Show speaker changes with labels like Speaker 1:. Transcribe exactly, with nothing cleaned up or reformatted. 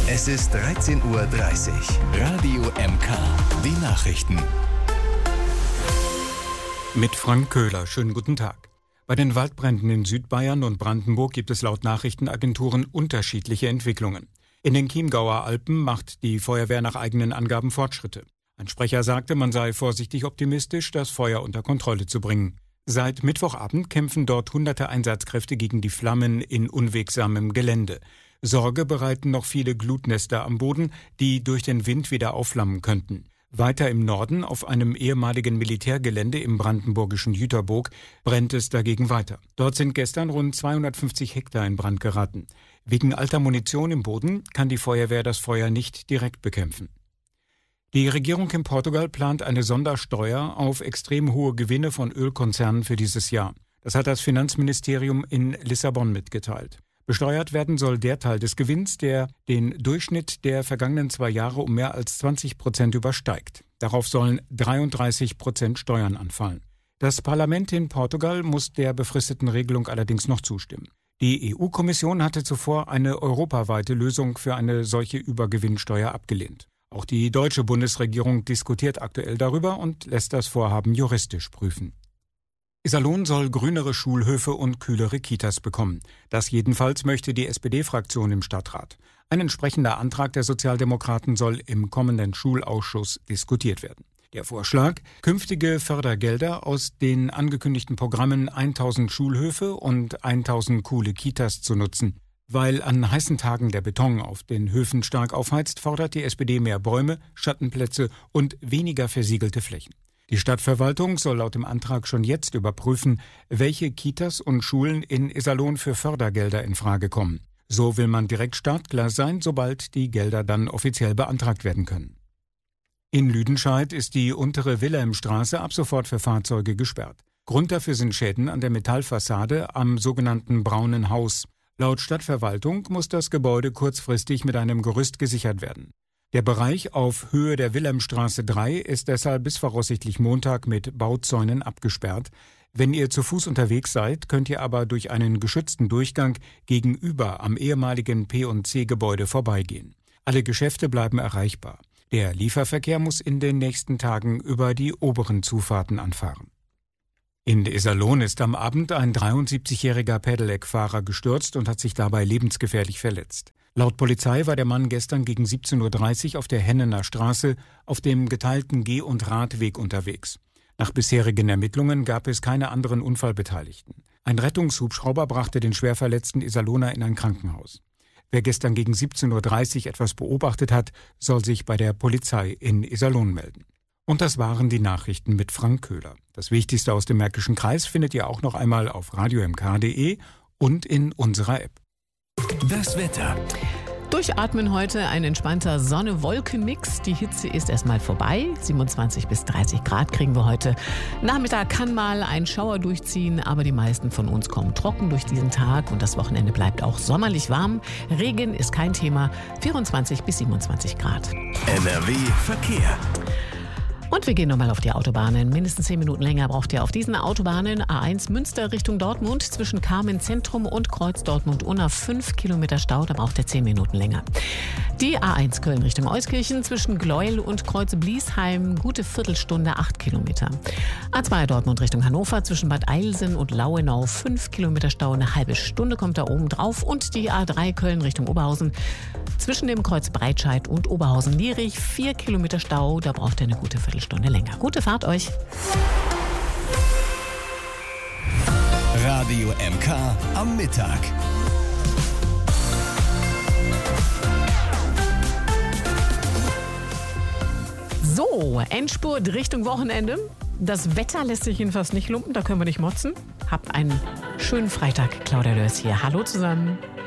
Speaker 1: Es ist dreizehn Uhr dreißig. Radio M K. Die Nachrichten.
Speaker 2: Mit Frank Köhler. Schönen guten Tag. Bei den Waldbränden in Südbayern und Brandenburg gibt es laut Nachrichtenagenturen unterschiedliche Entwicklungen. In den Chiemgauer Alpen macht die Feuerwehr nach eigenen Angaben Fortschritte. Ein Sprecher sagte, man sei vorsichtig optimistisch, das Feuer unter Kontrolle zu bringen. Seit Mittwochabend kämpfen dort hunderte Einsatzkräfte gegen die Flammen in unwegsamem Gelände. Sorge bereiten noch viele Glutnester am Boden, die durch den Wind wieder aufflammen könnten. Weiter im Norden, auf einem ehemaligen Militärgelände im brandenburgischen Jüterbock, brennt es dagegen weiter. Dort sind gestern rund zweihundertfünfzig Hektar in Brand geraten. Wegen alter Munition im Boden kann die Feuerwehr das Feuer nicht direkt bekämpfen. Die Regierung in Portugal plant eine Sondersteuer auf extrem hohe Gewinne von Ölkonzernen für dieses Jahr. Das hat das Finanzministerium in Lissabon mitgeteilt. Besteuert werden soll der Teil des Gewinns, der den Durchschnitt der vergangenen zwei Jahre um mehr als zwanzig Prozent übersteigt. Darauf sollen dreiunddreißig Prozent Steuern anfallen. Das Parlament in Portugal muss der befristeten Regelung allerdings noch zustimmen. Die E U-Kommission hatte zuvor eine europaweite Lösung für eine solche Übergewinnsteuer abgelehnt. Auch die deutsche Bundesregierung diskutiert aktuell darüber und lässt das Vorhaben juristisch prüfen. Iserlohn soll grünere Schulhöfe und kühlere Kitas bekommen. Das jedenfalls möchte die S P D-Fraktion im Stadtrat. Ein entsprechender Antrag der Sozialdemokraten soll im kommenden Schulausschuss diskutiert werden. Der Vorschlag, künftige Fördergelder aus den angekündigten Programmen tausend Schulhöfe und tausend coole Kitas zu nutzen. Weil an heißen Tagen der Beton auf den Höfen stark aufheizt, fordert die S P D mehr Bäume, Schattenplätze und weniger versiegelte Flächen. Die Stadtverwaltung soll laut dem Antrag schon jetzt überprüfen, welche Kitas und Schulen in Iserlohn für Fördergelder in Frage kommen. So will man direkt startklar sein, sobald die Gelder dann offiziell beantragt werden können. In Lüdenscheid ist die untere Wilhelmstraße ab sofort für Fahrzeuge gesperrt. Grund dafür sind Schäden an der Metallfassade am sogenannten Braunen Haus. Laut Stadtverwaltung muss das Gebäude kurzfristig mit einem Gerüst gesichert werden. Der Bereich auf Höhe der Wilhelmstraße drei ist deshalb bis voraussichtlich Montag mit Bauzäunen abgesperrt. Wenn ihr zu Fuß unterwegs seid, könnt ihr aber durch einen geschützten Durchgang gegenüber am ehemaligen P und C-Gebäude vorbeigehen. Alle Geschäfte bleiben erreichbar. Der Lieferverkehr muss in den nächsten Tagen über die oberen Zufahrten anfahren. In Iserlohn ist am Abend ein dreiundsiebzigjähriger Pedelec-Fahrer gestürzt und hat sich dabei lebensgefährlich verletzt. Laut Polizei war der Mann gestern gegen siebzehn Uhr dreißig auf der Hennener Straße auf dem geteilten Geh- und Radweg unterwegs. Nach bisherigen Ermittlungen gab es keine anderen Unfallbeteiligten. Ein Rettungshubschrauber brachte den schwerverletzten Iserlohner in ein Krankenhaus. Wer gestern gegen siebzehn Uhr dreißig etwas beobachtet hat, soll sich bei der Polizei in Iserlohn melden. Und das waren die Nachrichten mit Frank Köhler. Das Wichtigste aus dem Märkischen Kreis findet ihr auch noch einmal auf radio m k punkt d e und in unserer App.
Speaker 1: Das Wetter.
Speaker 3: Durchatmen heute, ein entspannter Sonne-Wolken-Mix. Die Hitze ist erstmal vorbei. siebenundzwanzig bis dreißig Grad kriegen wir heute. Nachmittag kann mal ein Schauer durchziehen, aber die meisten von uns kommen trocken durch diesen Tag und das Wochenende bleibt auch sommerlich warm. Regen ist kein Thema. vierundzwanzig bis siebenundzwanzig Grad.
Speaker 1: N R W Verkehr.
Speaker 3: Und wir gehen nochmal auf die Autobahnen. Mindestens zehn Minuten länger braucht ihr auf diesen Autobahnen. A eins Münster Richtung Dortmund zwischen Carmen Zentrum und Kreuz Dortmund-Unna fünf Kilometer Stau. Da braucht ihr zehn Minuten länger. Die A eins Köln Richtung Euskirchen zwischen Gleuel und Kreuz Bliesheim gute Viertelstunde, acht Kilometer. A zwei Dortmund Richtung Hannover zwischen Bad Eilsen und Lauenau fünf Kilometer Stau. Eine halbe Stunde kommt da oben drauf. Und die A drei Köln Richtung Oberhausen zwischen dem Kreuz Breitscheid und Oberhausen-Lierich vier Kilometer Stau. Da braucht ihr eine gute Viertelstunde. Stunde länger. Gute Fahrt euch.
Speaker 1: Radio M K am Mittag.
Speaker 3: So, Endspurt Richtung Wochenende. Das Wetter lässt sich jedenfalls nicht lumpen, da können wir nicht motzen. Habt einen schönen Freitag. Claudia Dörs hier. Hallo zusammen.